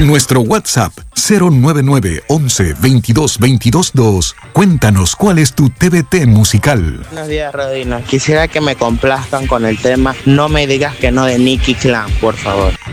en nuestro WhatsApp 099 11 22 22 2. Cuéntanos cuál es tu TBT musical. Buenos días, Rodino. Quisiera que me complazcan con el tema No me digas que no de Nicky Clan, por favor.